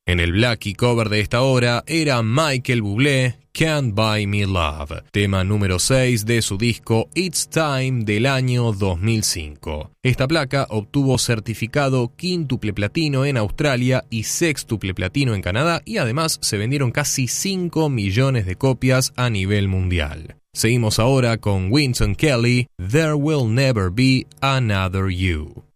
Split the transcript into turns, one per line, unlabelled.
En el Blackie cover de esta hora era Michael Bublé, Can't Buy Me Love, tema número 6 de su disco It's Time del año 2005. Esta placa obtuvo certificado quíntuple platino en Australia y sextuple platino en Canadá y además se vendieron casi 5 millones de copias a nivel mundial. Seguimos ahora con Wynton Kelly, There Will Never Be Another You.